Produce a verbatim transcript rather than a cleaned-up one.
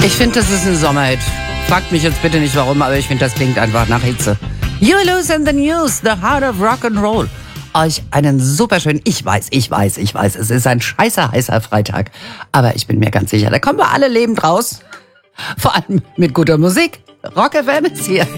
Ich finde, das ist ein Sommerhit. Fragt mich jetzt bitte nicht warum, aber ich finde, das klingt einfach nach Hitze. You lose in the news, the heart of rock and roll. Euch einen super schönen, ich weiß, ich weiß, ich weiß, es ist ein scheiße heißer Freitag. Aber ich bin mir ganz sicher, da kommen wir alle lebend raus. Vor allem mit guter Musik. Rock F M ist hier.